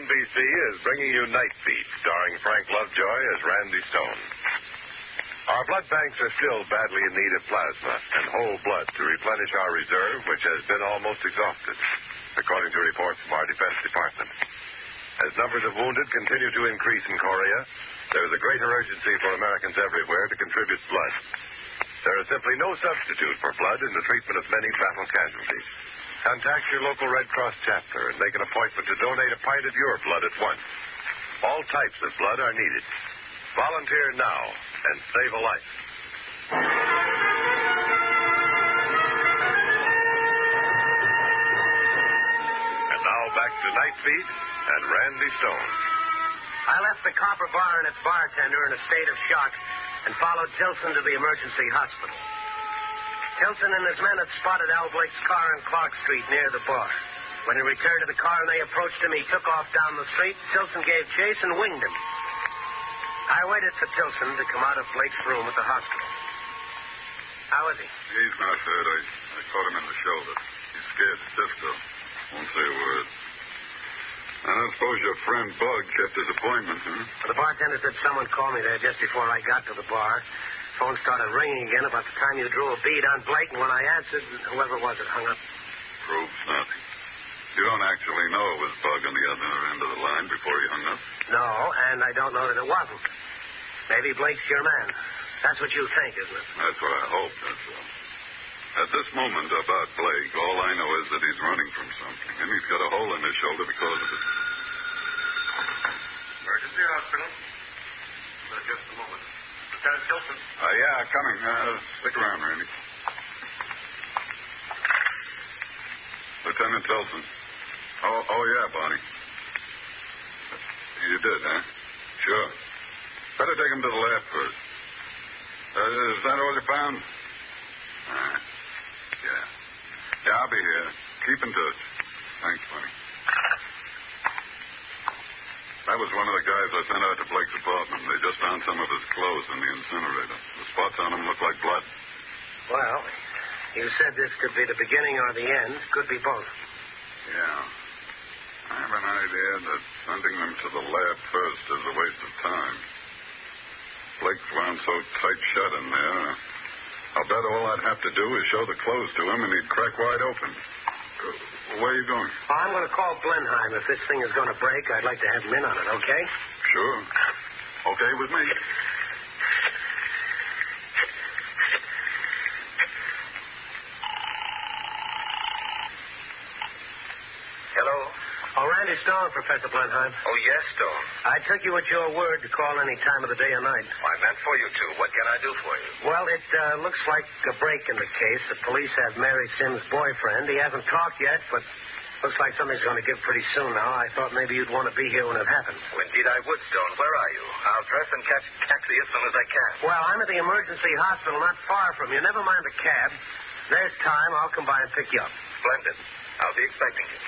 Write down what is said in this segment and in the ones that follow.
NBC is bringing you Night Beat, starring Frank Lovejoy as Randy Stone. Our blood banks are still badly in need of plasma and whole blood to replenish our reserve, which has been almost exhausted, according to reports from our Defense Department. As numbers of wounded continue to increase in Korea, there is a greater urgency for Americans everywhere to contribute blood. There is simply no substitute for blood in the treatment of many battle casualties. Contact your local Red Cross chapter and make an appointment to donate a pint of your blood at once. All types of blood are needed. Volunteer now and save a life. And now back to Night Beat and Randy Stone. I left the Copper Bar and its bartender in a state of shock and followed Tilson to the emergency hospital. Tilson and his men had spotted Al Blake's car on Clark Street near the bar. When he returned to the car and they approached him, he took off down the street. Tilson gave chase and winged him. I waited for Tilson to come out of Blake's room at the hospital. How is he? He's not hurt. I caught him in the shoulder. He's scared stiff, though. Won't say a word. I don't suppose your friend Bug kept his appointment, huh? Well, the bartender said someone called me there just before I got to the bar. Phone started ringing again about the time you drew a bead on Blake, and when I answered, whoever it was had hung up. Proves nothing. You don't actually know it was Bug on the other end of the line before he hung up? No, and I don't know that it wasn't. Maybe Blake's your man. That's what you think, isn't it? That's what I hope, that's all. At this moment about Blake, all I know is that he's running from something, and he's got a hole in his shoulder because of it. Emergency hospital. Just a moment. Lieutenant Tilson. Yeah, coming. Stick around, Randy. Lieutenant Tilson. Oh, yeah, Bonnie. You did, huh? Sure. Better take him to the lab first. Is that all you found? All right. Yeah, I'll be here. Keep in touch. Thanks, Bonnie. That was one of the guys I sent out to Blake's apartment. They just found some of his clothes in the incinerator. The spots on him look like blood. Well, you said this could be the beginning or the end. Could be both. Yeah. I have an idea that sending them to the lab first is a waste of time. Blake's wound so tight shut in there. I'll bet all I'd have to do is show the clothes to him and he'd crack wide open. Where are you going? I'm going to call Blenheim. If this thing is going to break, I'd like to have him in on it, okay? Sure. Okay with me. Hello? Oh, Randy Stone, Professor Blenheim. Oh, yes, Stone. I took you at your word to call any time of the day or night. I meant for you to. What can I do for you? Well, it looks like a break in the case. The police have Mary Sims' boyfriend. He hasn't talked yet, but looks like something's going to give pretty soon now. I thought maybe you'd want to be here when it happens. Oh, indeed I would, Stone. Where are you? I'll dress and catch a taxi as soon as I can. Well, I'm at the emergency hospital not far from you. Never mind the cab. There's time. I'll come by and pick you up. Splendid. I'll be expecting you.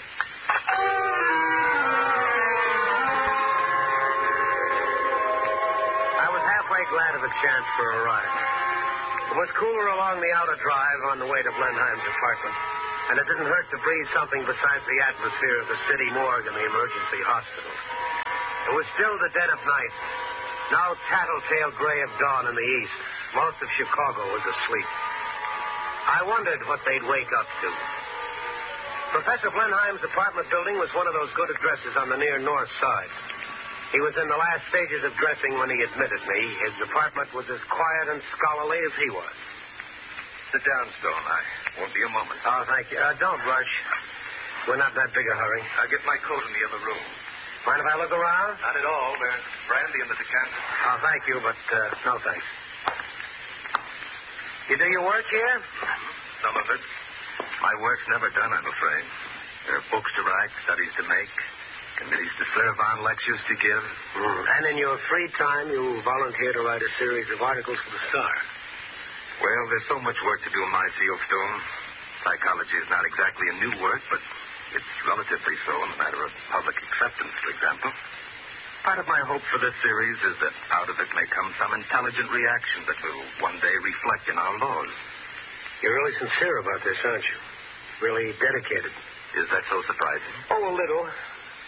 I was halfway glad of the chance for a ride. It was cooler along the outer drive on the way to Blenheim's apartment, and it didn't hurt to breathe something besides the atmosphere of the city morgue and the emergency hospital. It was still the dead of night. Now tattletale gray of dawn in the east. Most of Chicago was asleep. I wondered what they'd wake up to. Professor Blenheim's apartment building was one of those good addresses on the near north side. He was in the last stages of dressing when he admitted me. His apartment was as quiet and scholarly as he was. Sit down, Stone. I won't be a moment. Oh, thank you. Don't rush. We're not in that big a hurry. I'll get my coat in the other room. Mind if I look around? Not at all. There's brandy in the decanter. Oh, thank you, but no thanks. You do your work here? Some of it. My work's never done, I'm afraid. There are books to write, studies to make, committees to serve on, lectures to give. And in your free time, you volunteer to write a series of articles for the Star. Well, there's so much work to do in my field, Stone. Psychology is not exactly a new work, but it's relatively so in the matter of public acceptance, for example. Part of my hope for this series is that out of it may come some intelligent reaction that will one day reflect in our laws. You're really sincere about this, aren't you? Really dedicated. Is that so surprising? Oh, a little.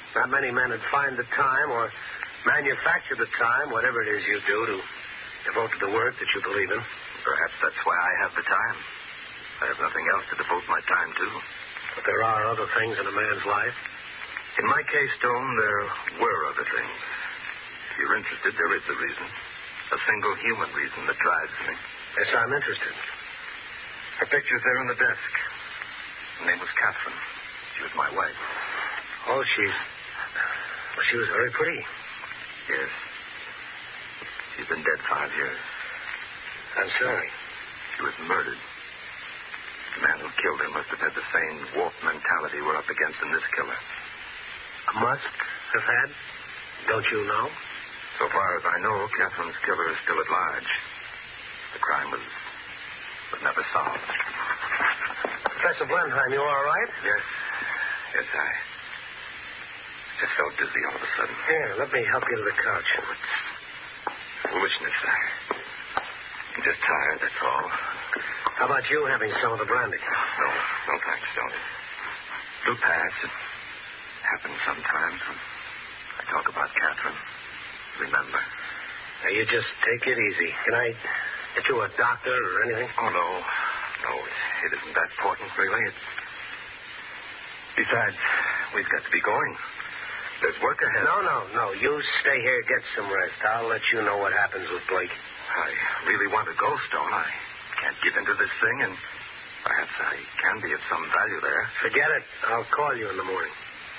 Not many men would find the time or manufacture the time, whatever it is you do, to devote to the work that you believe in. Perhaps that's why I have the time. I have nothing else to devote my time to. But there are other things in a man's life. In my case, Stone, there were other things. If you're interested, there is a reason. A single human reason that drives me. Yes, I'm interested. Her picture's there on the desk. Her name was Catherine. She was my wife. Oh, she was very pretty. Yes. She's been dead 5 years. I'm sorry. She was murdered. The man who killed her must have had the same warped mentality we're up against in this killer. Must have had? Don't you know? So far as I know, Catherine's killer is still at large. The crime was never solved. Professor Blenheim, you all right? Yes. Yes, I just felt dizzy all of a sudden. Here, let me help you to the couch. It's foolishness. I'm just tired, that's all. How about you having some of the brandy? No thanks, Stone. It'll pass. It happens sometimes when I talk about Catherine. Remember. Now, you just take it easy. Can I get you a doctor or anything? Oh, no. No, it isn't that important, really. Besides, we've got to be going. There's work ahead. No. You stay here, get some rest. I'll let you know what happens with Blake. I really want to go, Stone. I can't give into this thing, and perhaps I can be of some value there. Forget it. I'll call you in the morning.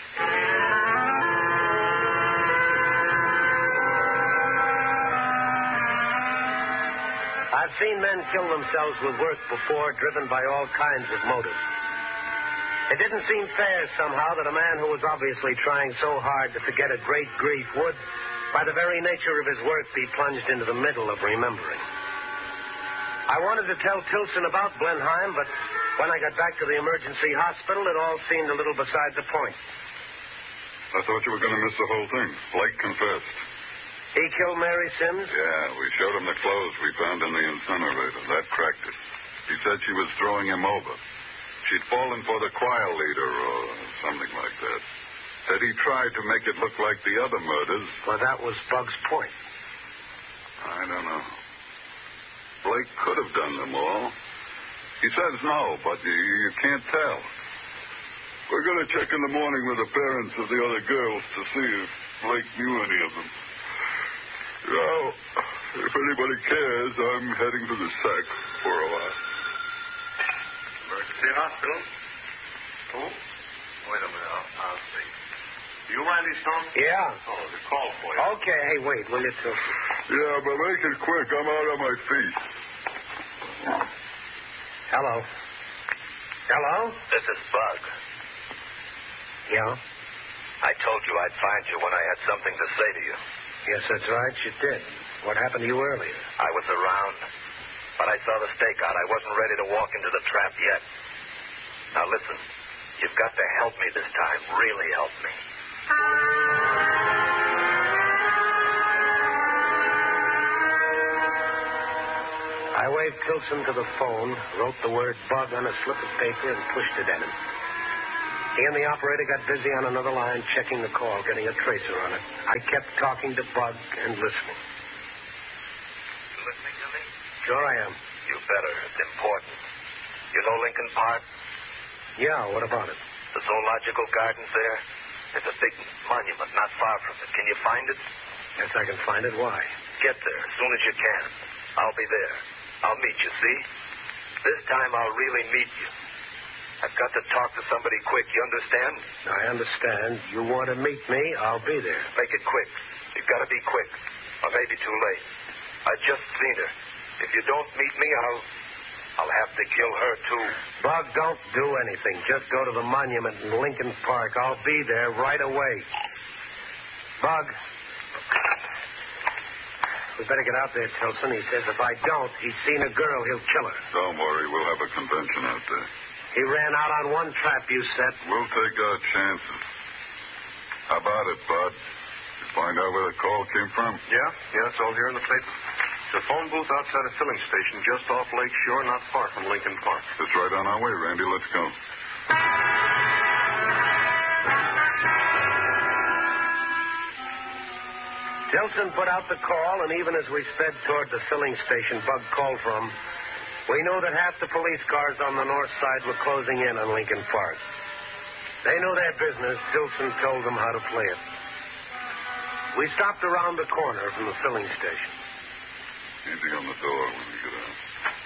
I've seen men kill themselves with work before, driven by all kinds of motives. It didn't seem fair somehow that a man who was obviously trying so hard to forget a great grief would, by the very nature of his work, be plunged into the middle of remembering. I wanted to tell Tilson about Blenheim, but when I got back to the emergency hospital, it all seemed a little beside the point. I thought you were going to miss the whole thing. Blake confessed. He killed Mary Sims? Yeah, we showed him the clothes we found in the incinerator. That cracked it. He said she was throwing him over. She'd fallen for the choir leader or something like that. Said he tried to make it look like the other murders. Well, that was Bug's point. I don't know. Blake could have done them all. He says no, but you can't tell. We're going to check in the morning with the parents of the other girls to see if Blake knew any of them. Now, if anybody cares, I'm heading to the sack for a while. Emergency hospital? Who? Wait a minute, I'll see. You Randy Stone? Yeah. Oh, the call for you. Okay, hey, wait, will you, Tilson? Yeah, but make it quick. I'm out on my feet. Hello? Hello? This is Bug. Yeah? I told you I'd find you when I had something to say to you. Yes, that's right, you did. What happened to you earlier? I was around, but I saw the stakeout. I wasn't ready to walk into the trap yet. Now listen, you've got to help me this time. Really help me. I waved Tilson to the phone, wrote the word Bug on a slip of paper, and pushed it at him. He and the operator got busy on another line, checking the call, getting a tracer on it. I kept talking to Bug and listening. You listening to me? Sure I am. You better. It's important. You know Lincoln Park? Yeah, what about it? The zoological gardens there? There's a big monument not far from it. Can you find it? Yes, I can find it. Why? Get there as soon as you can. I'll be there. I'll meet you, see? This time I'll really meet you. I've got to talk to somebody quick, you understand? I understand. You want to meet me, I'll be there. Make it quick. You've got to be quick. Or maybe too late. I just seen her. If you don't meet me, I'll have to kill her, too. Bug, don't do anything. Just go to the monument in Lincoln Park. I'll be there right away. Bug. We better get out there, Tilson. He says if I don't, he's seen a girl, he'll kill her. Don't worry, we'll have a convention out there. He ran out on one trap you set. We'll take our chances. How about it, Bud? You find out where the call came from? Yeah, it's all here in the paper. The phone booth outside a filling station just off Lake Shore, not far from Lincoln Park. It's right on our way, Randy. Let's go. Tilson put out the call, and even as we sped toward the filling station Bug called from, we knew that half the police cars on the north side were closing in on Lincoln Park. They knew their business. Tilson told them how to play it. We stopped around the corner from the filling station. Anything on the door when we get out?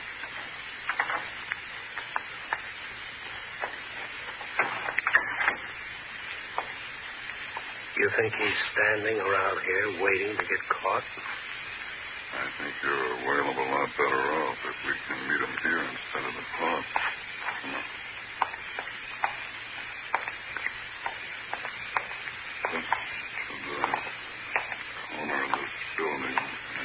You think he's standing around here waiting to get caught? I think you're a whale of a lot better off if we can meet him here instead of the park. Come on. This is the corner of this building.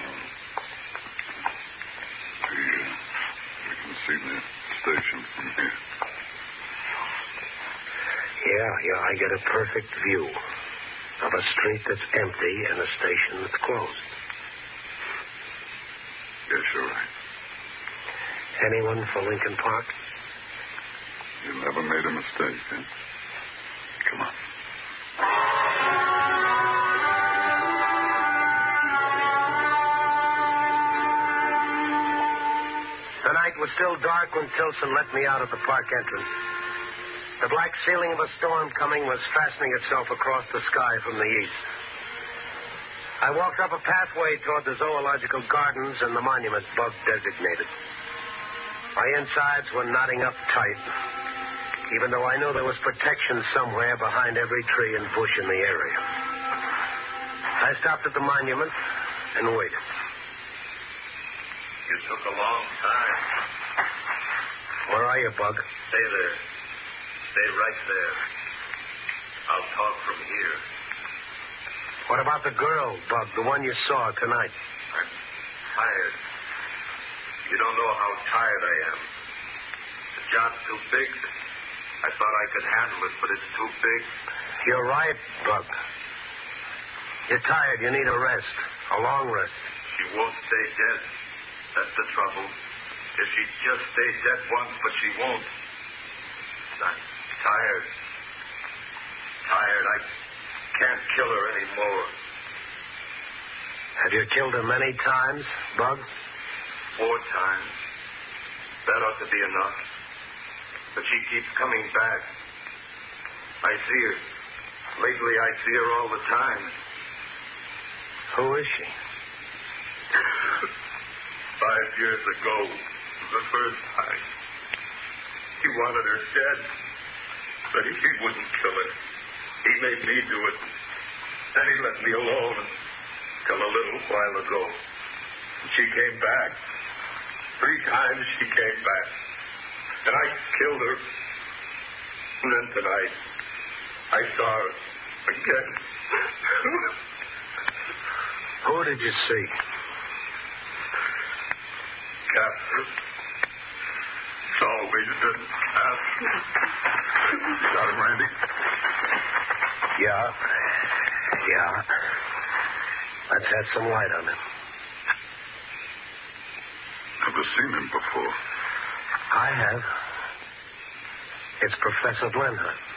We can see the station from here. Yeah, I get a perfect view of a street that's empty and a station that's closed. Yes, you're right. Anyone for Lincoln Park? You never made a mistake, eh? Come on. The night was still dark when Tilson let me out of the park entrance. The black ceiling of a storm coming was fastening itself across the sky from the east. I walked up a pathway toward the zoological gardens and the monument Bug designated. My insides were knotting up tight, even though I knew there was protection somewhere behind every tree and bush in the area. I stopped at the monument and waited. You took a long time. Where are you, Bug? Stay there. Stay right there. I'll talk from here. What about the girl, Bug, the one you saw tonight? I'm tired. You don't know how tired I am. The job's too big. I thought I could handle it, but it's too big. You're right, Bug. You're tired. You need a rest. A long rest. She won't stay dead. That's the trouble. If she just stays dead once, but she won't. I'm tired. Tired. I can't kill her anymore. Have you killed her many times, Bug? 4 times. That ought to be enough. But she keeps coming back. I see her. Lately, I see her all the time. Who is she? 5 years ago, the first time. He wanted her dead, but he wouldn't kill her. He made me do it. And he let me alone until a little while ago. She came back. 3 times she came back. And I killed her. And then tonight, I saw her again. Who did you see? Casper. It's always been Casper. You got him, Randy? Yeah. Let's have some light on him. Never seen him before. I have. It's Professor Blenheim.